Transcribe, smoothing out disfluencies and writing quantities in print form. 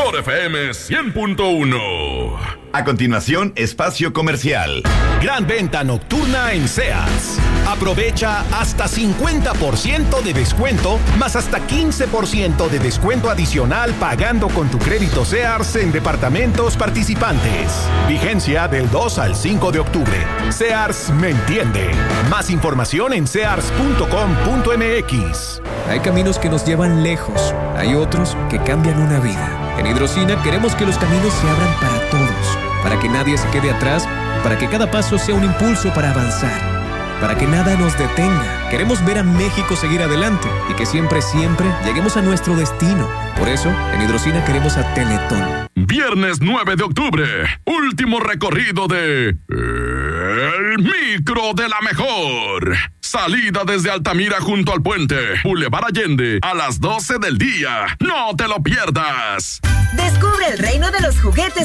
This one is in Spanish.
Mejor FM 100.1. A continuación, espacio comercial. Gran venta nocturna en Sears. Aprovecha hasta 50% de descuento, más hasta 15% de descuento adicional pagando con tu crédito Sears en departamentos participantes. Vigencia del 2 al 5 de octubre. Sears me entiende. Más información en sears.com.mx. Hay caminos que nos llevan lejos, hay otros que cambian una vida. En Hidrocina queremos que los caminos se abran para todos, para que nadie se quede atrás, para que cada paso sea un impulso para avanzar, para que nada nos detenga. Queremos ver a México seguir adelante y que siempre lleguemos a nuestro destino. Por eso, en Hidrocina queremos a Teletón. Viernes 9 de octubre, último recorrido de El Micro de la Mejor. Salida desde Altamira junto al puente Boulevard Allende a las 12 del día. No te lo pierdas. Descubre el reino de los juguetes